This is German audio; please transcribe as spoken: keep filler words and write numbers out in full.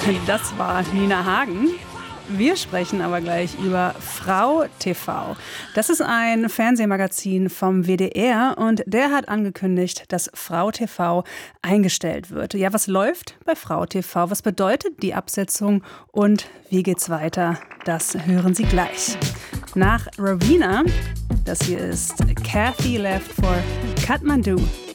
Das war Nina Hagen. Wir sprechen aber gleich über Frau T V. Das ist ein Fernsehmagazin vom W D R und der hat angekündigt, dass Frau T V eingestellt wird. Ja, was läuft bei Frau T V? Was bedeutet die Absetzung und wie geht's weiter? Das hören Sie gleich. Nach Raveena, das hier ist Kathy Left for Kathmandu.